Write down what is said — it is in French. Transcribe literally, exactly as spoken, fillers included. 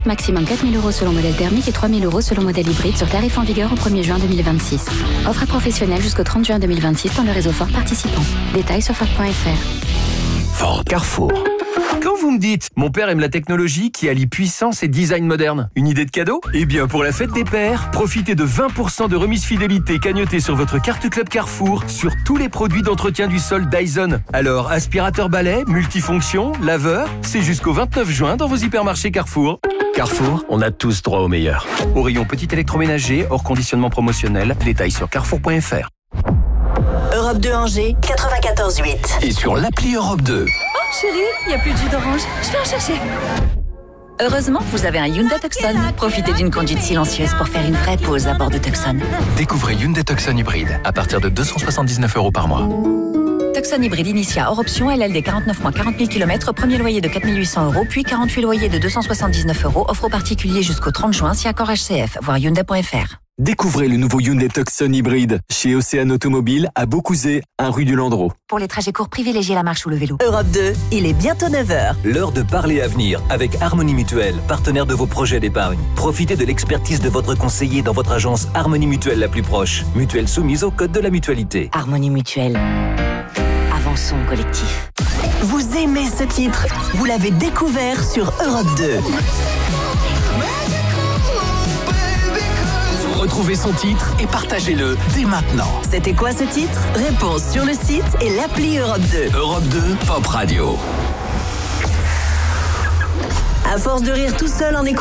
Maximum quatre mille euros selon modèle thermique et trois mille euros selon modèle hybride sur tarif en vigueur au premier juin deux mille vingt-six. Offre à professionnels jusqu'au trente juin deux mille vingt-six dans le réseau Ford participant. Détails sur Ford point F R. Ford. Carrefour. Quand vous me dites « Mon père aime la technologie qui allie puissance et design moderne », une idée de cadeau ? Eh bien, pour la fête des pères, profitez de vingt pour cent de remise fidélité cagnotée sur votre carte Club Carrefour sur tous les produits d'entretien du sol Dyson. Alors, aspirateur balai, multifonction, laveur, c'est jusqu'au vingt-neuf juin dans vos hypermarchés Carrefour. Carrefour, on a tous droit au meilleur. Au rayon petit électroménager, hors conditionnement promotionnel, détails sur carrefour point F R. Europe deux Angers, quatre-vingt-quatorze huit. Et sur l'appli Europe deux. Oh chérie, il n'y a plus de jus d'orange. Je vais en chercher. Heureusement, vous avez un Hyundai Tucson. Profitez d'une conduite silencieuse pour faire une vraie pause à bord de Tucson. Découvrez Hyundai Tucson hybride à partir de deux cent soixante-dix-neuf euros par mois. Tucson hybride Initia hors option, L L D quarante-neuf mois, quarante mille kilomètres, premier loyer de quatre mille huit cents euros, puis quarante-huit loyers de deux cent soixante-dix-neuf euros. Offre aux particuliers jusqu'au trente juin, si accord H C F, voir hyundai point F R. Découvrez le nouveau Hyundai Tucson hybride chez Océane Automobile à Beaucouzé, un rue du Landreau. Pour les trajets courts, privilégiez la marche ou le vélo. Europe deux, il est bientôt neuf heures. L'heure de parler avenir avec Harmonie Mutuelle, partenaire de vos projets d'épargne. Profitez de l'expertise de votre conseiller dans votre agence Harmonie Mutuelle la plus proche. Mutuelle soumise au code de la mutualité. Harmonie Mutuelle. Avançons collectif. Vous aimez ce titre? Vous l'avez découvert sur Europe deux. Retrouvez son titre et partagez-le dès maintenant. C'était quoi ce titre? Réponse sur le site et l'appli Europe deux. Europe deux, Pop Radio. À force de rire tout seul en écoutant